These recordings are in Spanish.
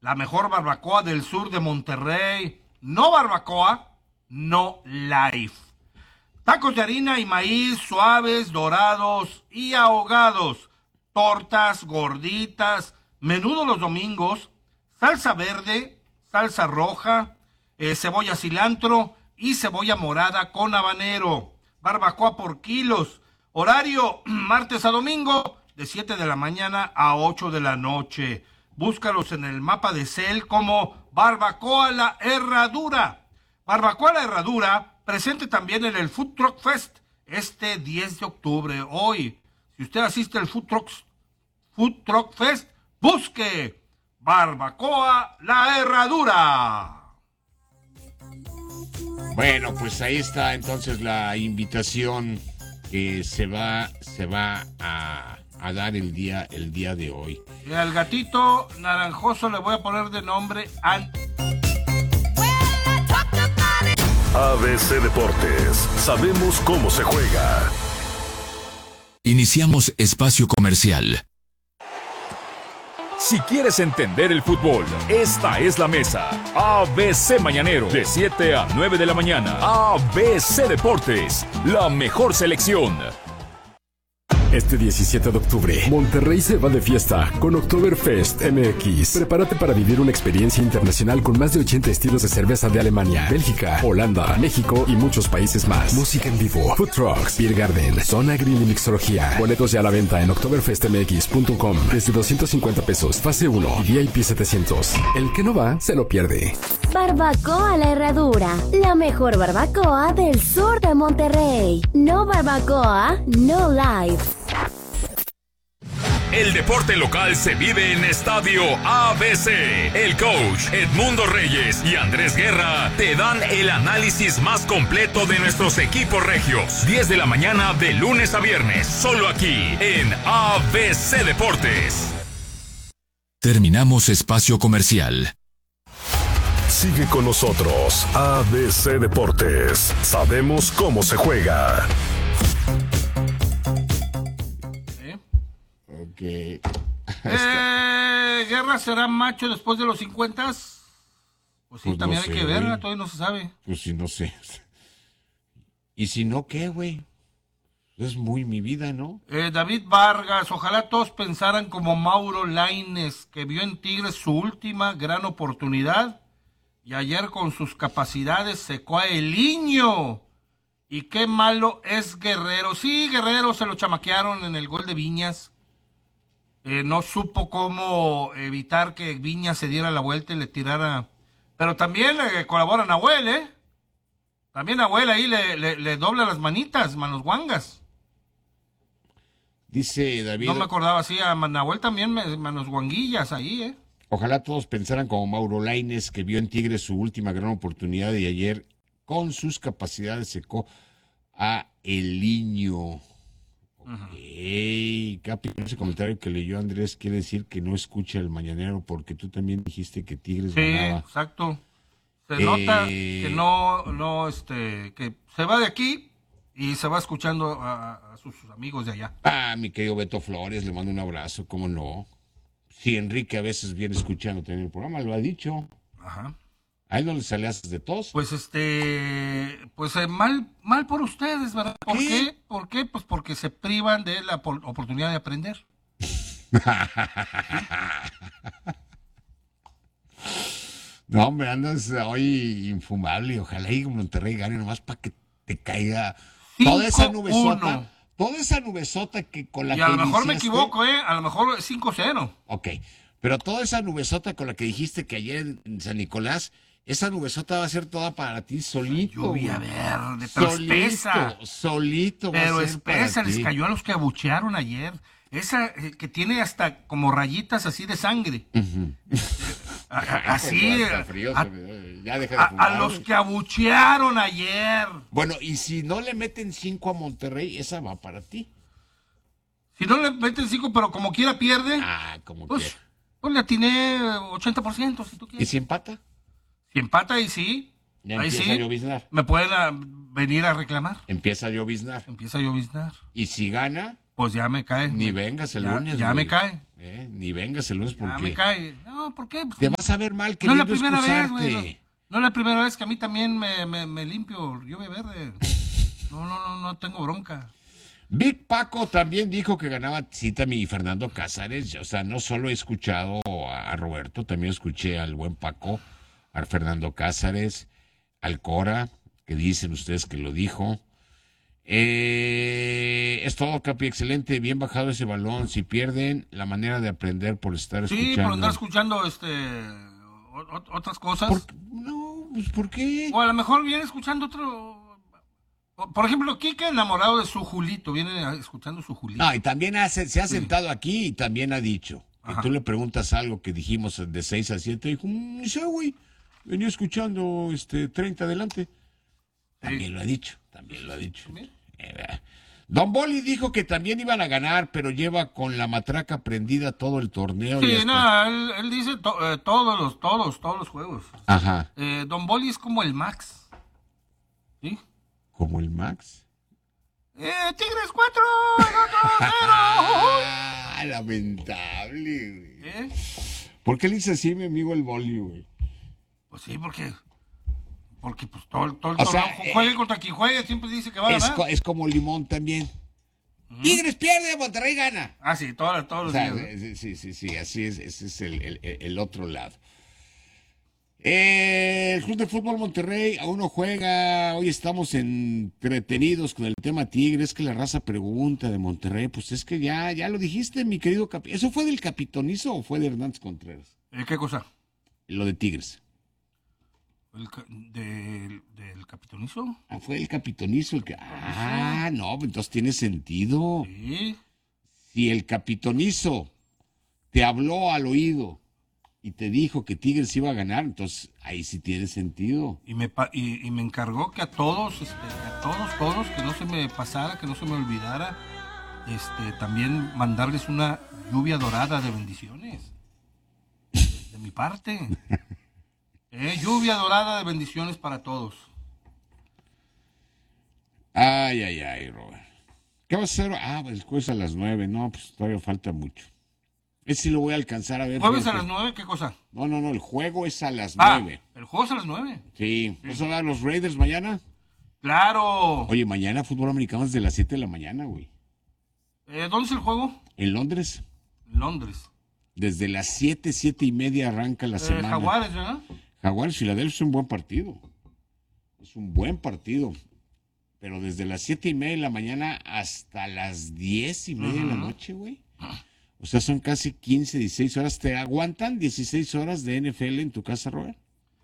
la mejor barbacoa del sur de Monterrey. No barbacoa, no life. Tacos de harina y maíz suaves, dorados y ahogados. Tortas, gorditas, menudo los domingos, salsa verde, salsa roja, cebolla cilantro y cebolla morada con habanero. Barbacoa por kilos. Horario martes a domingo de 7 de la mañana a 8 de la noche. Búscalos en el mapa de Cel como Barbacoa La Herradura. Barbacoa La Herradura, presente también en el Food Truck Fest este 10 de octubre. Hoy, si usted asiste al Food Truck Fest, busque Barbacoa La Herradura. Bueno, pues ahí está entonces la invitación que se va a dar el día de hoy. Y al gatito naranjoso le voy a poner de nombre ABC Deportes, sabemos cómo se juega. Iniciamos espacio comercial. Si quieres entender el fútbol, esta es la mesa. ABC Mañanero, de 7 a 9 de la mañana. ABC Deportes, la mejor selección. Este 17 de octubre, Monterrey se va de fiesta con Oktoberfest MX. Prepárate para vivir una experiencia internacional con más de 80 estilos de cerveza de Alemania, Bélgica, Holanda, México y muchos países más. Música en vivo, food trucks, beer garden, zona grill y mixología. Boletos ya a la venta en oktoberfestmx.com desde 250 pesos, fase 1 y VIP 700. El que no va, se lo pierde. Barbacoa La Herradura, la mejor barbacoa del sur de Monterrey. No barbacoa, no life. El deporte local se vive en Estadio ABC. El coach Edmundo Reyes y Andrés Guerra te dan el análisis más completo de nuestros equipos regios. 10 de la mañana de lunes a viernes, solo aquí en ABC Deportes. Terminamos espacio comercial. Sigue con nosotros, ABC Deportes, sabemos cómo se juega. Okay. ¿Guerra será macho después de los 50? Pues sí, Pues también no hay sé, que verla, güey. todavía no se sabe. Pues sí, no sé. ¿Y si no qué, güey? Es muy mi vida, ¿no? David Vargas, ojalá todos pensaran como Mauro Lainez, que vio en Tigres su última gran oportunidad y ayer con sus capacidades secó a Eliño. Y qué malo es Guerrero. Sí, Guerrero se lo chamaquearon en el gol de Viñas. No supo cómo evitar que Viñas se diera la vuelta y le tirara. Pero también colabora Nahuel, ¿eh? También Nahuel ahí le dobla las manitas, manos guangas. Dice David. No me acordaba así, a Nahuel también manos guanguillas ahí, ¿eh? Ojalá todos pensaran como Mauro Lainez, que vio en Tigres su última gran oportunidad y ayer con sus capacidades secó a Eliño. Capi, ese comentario que leyó Andrés quiere decir que no escucha el mañanero porque tú también dijiste que Tigres ganaba. Exacto. Se nota que que se va de aquí y se va escuchando a sus amigos de allá. Mi querido Beto Flores, le mando un abrazo, cómo no. Sí, Enrique a veces viene escuchando también el programa, lo ha dicho. Ajá. ¿A él no le sale de tos? Pues mal por ustedes, ¿verdad? ¿Por qué? ¿Por qué? Pues porque se privan de la oportunidad de aprender. No, hombre, andas hoy infumable. Ojalá y Monterrey gane nomás para que te caiga toda esa nubesota. Toda esa nubesota que con la que Y a lo mejor iniciaste, me equivoco, a lo mejor 5-0. Ok, pero toda esa nubesota con la que dijiste que ayer en San Nicolás, esa nubesota va a ser toda para ti solito. Lluvia verde, pero espesa. Solito. Pero va a ser espesa, para les ti. cayó a los que abuchearon ayer. Esa que tiene hasta como rayitas así de sangre. Así. Está frío, ya deja de fumar. A los que abuchearon ayer. Bueno, y si no le meten 5 a Monterrey, esa va para ti. Si no le meten 5, pero como quiera pierde. Como pues, quiera. Pues le atiné 80%, si tú quieres. ¿Y si empata? Si empata, ahí sí. Ya ahí empieza sí. a lloviznar. Me pueden venir a reclamar. Empieza a lloviznar. Empieza a lloviznar. Y si gana, Pues ya me cae. Ni vengas el lunes. Ya güey. me cae. Ni vengas el lunes Ya porque me cae. No, ¿por qué? te vas a ver mal No es queriendo la primera vez, excusarte. güey. No es la primera vez que a mí también me limpio lluvia verde. No tengo bronca. Big Paco también dijo que ganaba Cítame y Fernando Cázares. O sea, no solo he escuchado a Roberto, también escuché al buen Paco, a Fernando Cázares, al Cora, que dicen ustedes que lo dijo. Es todo, Capi, excelente, bien bajado ese balón. Si pierden, la manera de aprender por estar escuchando. Sí, por andar escuchando otras cosas. No, pues ¿por qué? O a lo mejor viene escuchando otro. Por ejemplo, Quique enamorado de su Julito, viene escuchando su Julito. No, y también se ha sentado aquí y también ha dicho. Ajá. Y tú le preguntas algo que dijimos de 6 a 7, dijo, no sé, güey, venía escuchando 30 adelante. También lo ha dicho, también lo ha dicho. Don Boli dijo que también iban a ganar, pero lleva con la matraca prendida todo el torneo. Sí, él dice todos los juegos. Ajá. Don Boli es como el Max. ¿Sí? ¿Como el Max? Tigres 4, Ah, lamentable, güey. 0. ¿Por qué le dice así mi amigo el Boli, güey? Pues sí, porque pues todo el O sea, juegue contra quien juegue, siempre dice que va a ganar. Es como Limón también. Tigres pierde, Monterrey gana. Ah, sí, todos O los sea, días. sí, así es, ese es el otro lado. El Club de Fútbol Monterrey aún no juega, hoy estamos entretenidos con el tema Tigres, que la raza pregunta de Monterrey, pues es que ya lo dijiste, mi querido ¿eso fue del Capitonizo o fue de Hernández Contreras? ¿Qué cosa? Lo de Tigres. ¿Del Capitonizo? Ah, fue el Capitonizo el que... no, entonces tiene sentido. Sí. Si el Capitonizo te habló al oído y te dijo que Tigres iba a ganar, entonces ahí sí tiene sentido. Y me encargó que a todos, que no se me pasara, que no se me olvidara, también mandarles una lluvia dorada de bendiciones. De mi parte. Lluvia dorada de bendiciones para todos. Ay, Robert. ¿Qué vas a hacer? Pues el jueves a las 9. No, pues todavía falta mucho. Ese sí lo voy a alcanzar a ver. ¿Jueves a las 9? ¿Qué cosa? No, el juego es a las 9. El juego es a las 9. Sí. ¿Vas a ver a los Raiders mañana? ¡Claro! Oye, mañana fútbol americano es de las 7 de la mañana, güey. ¿Dónde es el juego? En Londres. Londres. Desde las 7:30 arranca la semana. Jaguares, ¿verdad? Jaguares, Filadelfia es un buen partido. Es un buen partido. Pero desde las 7:30 de la mañana hasta las 10:30 de la noche, güey. O sea, son casi 15, 16 horas. ¿Te aguantan 16 horas de NFL en tu casa, Robert?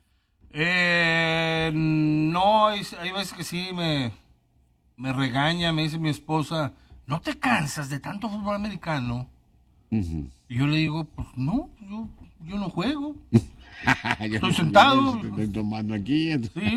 No, hay veces que sí me regaña, me dice mi esposa, ¿no te cansas de tanto fútbol americano? Uh-huh. Y yo le digo, pues no, yo no juego. Estoy sentado. Estoy tomando aquí. Sí,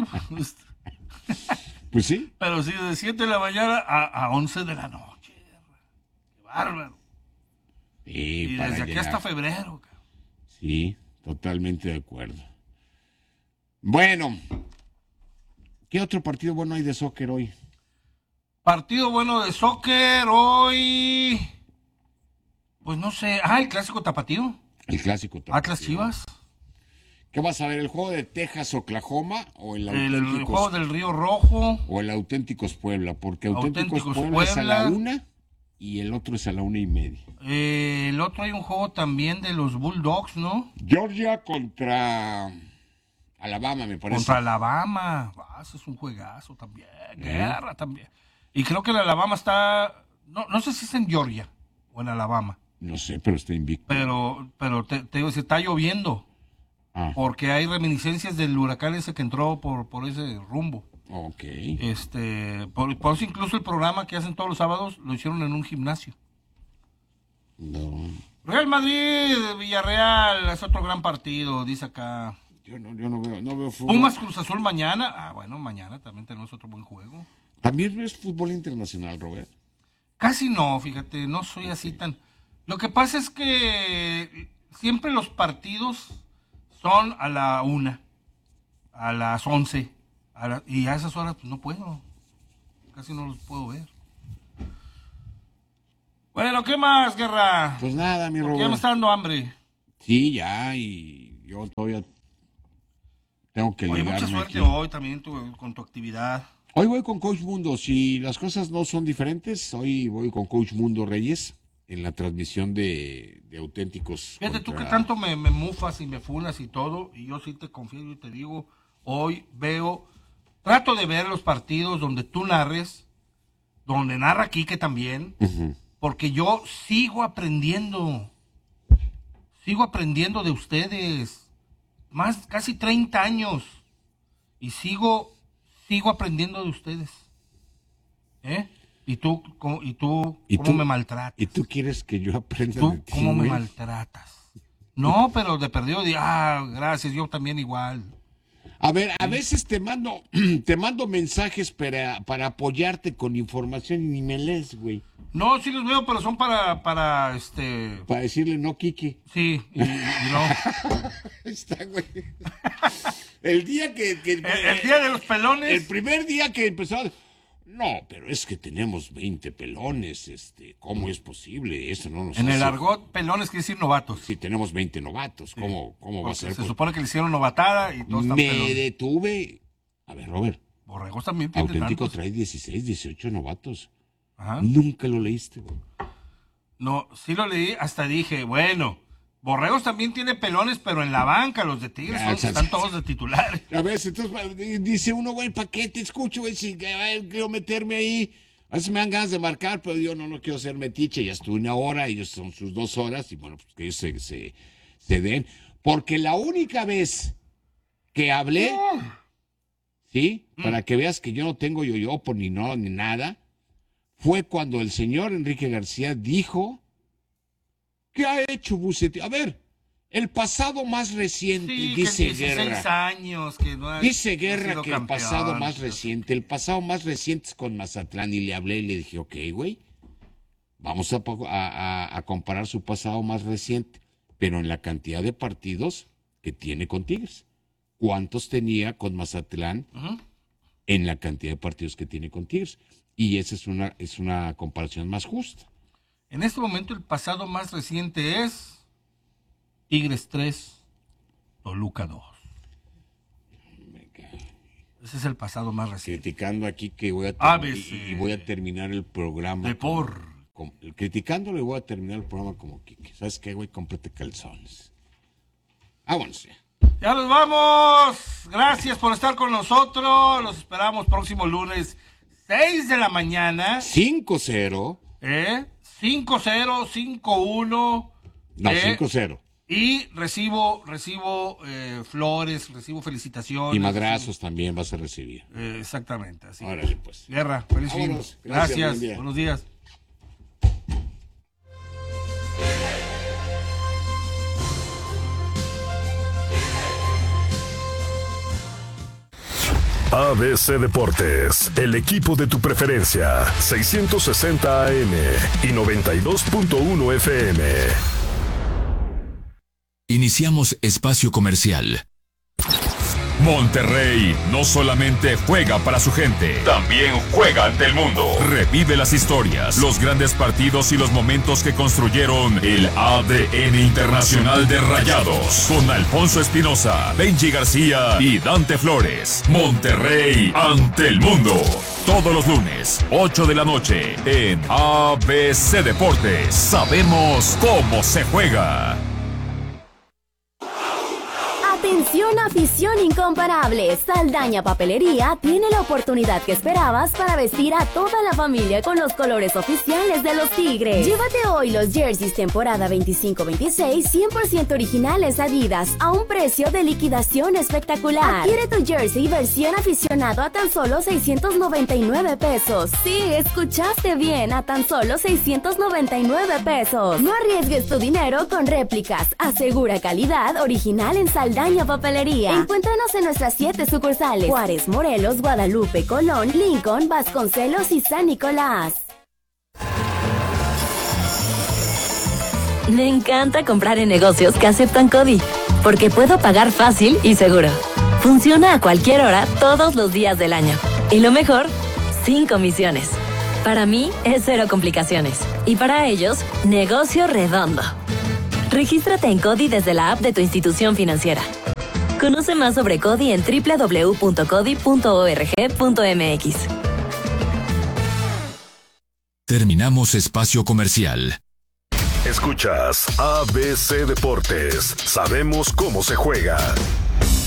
Pues sí. pero sí, de 7 de la mañana a 11 de la noche. Qué bárbaro. Sí, Y para desde aquí llegar. hasta febrero. Sí, totalmente de acuerdo. Bueno, ¿qué otro partido bueno hay de soccer hoy? Partido bueno de soccer hoy. Pues no sé. El clásico tapatío. El clásico. Atlas Chivas. ¿Qué vas a ver? ¿El juego de Texas-Oklahoma o el juego del Río Rojo? O el Auténticos Puebla? Porque Auténticos Puebla Puebla es a la 1 y el otro es a la 1:30. El otro hay un juego también de los Bulldogs, ¿no? Georgia contra Alabama, me parece. Contra Alabama. Ese es un juegazo también. Guerra también. Y creo que el Alabama está... No sé si es en Georgia o en Alabama. No sé, pero está invicto. Pero te digo, se está lloviendo. Porque hay reminiscencias del huracán ese que entró por ese rumbo. Ok. Por eso incluso el programa que hacen todos los sábados lo hicieron en un gimnasio. No. Real Madrid, Villarreal, es otro gran partido, dice acá. Yo no veo fútbol. Pumas Cruz Azul mañana. Bueno, mañana también tenemos otro buen juego. ¿También ves fútbol internacional, Robert? Casi no, fíjate, no soy así tan... Lo que pasa es que siempre los partidos son a la 1, a las 11, y a esas horas pues no puedo, casi no los puedo ver. Bueno, ¿qué más, Guerra? Pues nada, mi Porque Robert. ya me está dando hambre. Sí, ya, y yo todavía tengo que Oye, ligarme mucha suerte aquí. hoy también con tu actividad. Hoy voy con Coach Mundo. Si las cosas no son diferentes, hoy voy con Coach Mundo Reyes en la transmisión de Auténticos. Fíjate tú que contra- tanto me mufas y me funas y todo, y yo sí te confieso y te digo, hoy trato de ver los partidos donde tú narres, donde narra Quique también, Ujú. porque yo sigo aprendiendo de ustedes, casi 30 años, y sigo aprendiendo de ustedes. ¿Eh? ¿Y tú cómo me maltratas? ¿Y tú quieres que yo aprenda de ¿Tú ti, cómo me güey? maltratas? No, pero de perdido, gracias, yo también igual. A ver, a veces te mando mensajes para apoyarte con información y ni me lees, güey. No, sí los veo, pero son para Para decirle no, Kiki. sí, y no. Está, güey. El día que El día de los pelones. el primer día que empezó, no, pero es que tenemos 20 pelones, ¿cómo es posible? Eso no nos En el hace- argot, pelones quiere decir novatos. Si tenemos 20 novatos, ¿cómo va a Porque ser? se supone que le hicieron novatada y todos están Me pelones. detuve. A ver, Robert, Borregos también tiene Auténtico tantos. trae 16, 18 novatos. Ajá. Nunca lo leíste, güey. No, sí lo leí, hasta dije, bueno, Borregos también tiene pelones, pero en la banca, los de Tigres están todos de titulares. A ver, entonces dice uno, güey, ¿para qué te escucho, güey? Si quiero meterme ahí. A veces me dan ganas de marcar, pero yo no quiero ser metiche. Ya estuve una hora, ellos son sus 2 horas, y bueno, pues que ellos se den. Porque la única vez que hablé, ¿sí? Para que veas que yo no tengo yoyopo ni nada, fue cuando el señor Enrique García dijo, ¿qué ha hecho Bucetich? A ver, el pasado más reciente, Sí, dice que 16 Guerra. años, que no ha Dice no ha Guerra sido que el campeón. pasado más reciente es con Mazatlán, y le hablé y le dije, ok, güey, vamos a comparar su pasado más reciente, pero en la cantidad de partidos que tiene con Tigres. ¿Cuántos tenía con Mazatlán en la cantidad de partidos que tiene con Tigres? Y esa es una comparación más justa. En este momento el pasado más reciente es Tigres 3, Toluca 2. Ese es el pasado más reciente. Criticando aquí que voy a ABC. y voy a terminar el programa. Criticándole voy a terminar el programa como Quique. ¿Sabes qué, güey? Cómprate calzones. Vámonos ya. Ya nos vamos. Gracias por estar con nosotros. Los esperamos próximo lunes, 6 de la mañana. 5-0. 5-0, 5-1. No, 5-0. Y recibo flores, recibo felicitaciones. Y madrazos también vas a recibir. Exactamente. Así. Órale, pues. Guerra, feliz fin. Vámonos. Gracias, Gracias. buen día. Buenos días. ABC Deportes, el equipo de tu preferencia, 660 AM y 92.1 FM. Iniciamos espacio comercial. Monterrey no solamente juega para su gente, también juega ante el mundo. Revive las historias, los grandes partidos y los momentos que construyeron el ADN internacional de Rayados. Con Alfonso Espinosa, Benji García y Dante Flores. Monterrey ante el mundo. Todos los lunes, 8 de la noche, en ABC Deportes. Sabemos cómo se juega. Atención, afición incomparable. Saldaña Papelería tiene la oportunidad que esperabas para vestir a toda la familia con los colores oficiales de los Tigres. Llévate hoy los jerseys temporada 25-26 100% originales Adidas a un precio de liquidación espectacular. Adquiere tu jersey versión aficionado a tan solo 699 pesos. Sí, escuchaste bien, a tan solo 699 pesos. No arriesgues tu dinero con réplicas. Asegura calidad original en Saldaña Papelería. Encuéntranos en nuestras 7 sucursales: Juárez, Morelos, Guadalupe, Colón, Lincoln, Vasconcelos y San Nicolás. Me encanta comprar en negocios que aceptan CODI, porque puedo pagar fácil y seguro. Funciona a cualquier hora, todos los días del año. Y lo mejor, sin comisiones. Para mí es cero complicaciones. Y para ellos, negocio redondo. Regístrate en CODI desde la app de tu institución financiera. Conoce más sobre CODI en www.codi.org.mx. Terminamos espacio comercial. Escuchas ABC Deportes. Sabemos cómo se juega.